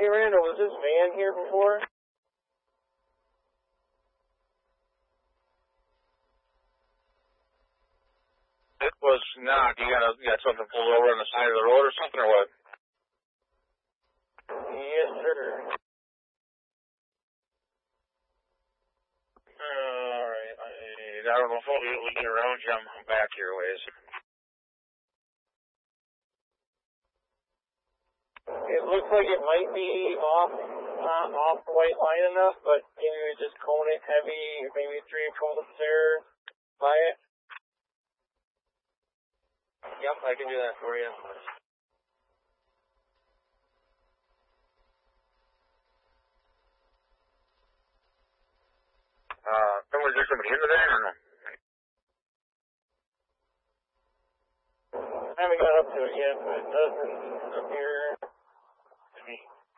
Hey, Randall, was this van here before? It was not. You got something pulled over on the side of the road or something, or what? Yes, sir. Alright. I don't know if we get around you. I'm back here ways. It looks like it might be off the white line enough, but can you just cone it heavy, maybe 3 cones there by it? Yep, I can do that for you. Was there somebody in the van or no? I haven't got up to it yet, but it doesn't appear to be.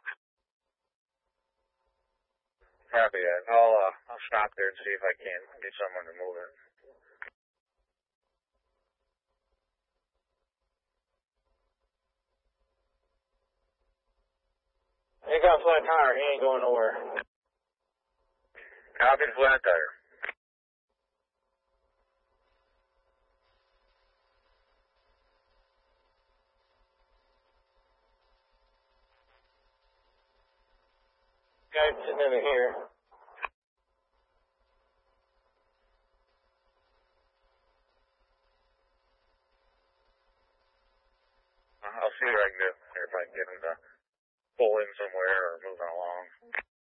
Copy that. I'll stop there and see if I can get someone to move it. He got a flat tire. He ain't going nowhere. Copy the flat tire. Guy's sitting in it here. I'll see what I can do. If I can get him to pull in somewhere or moving along.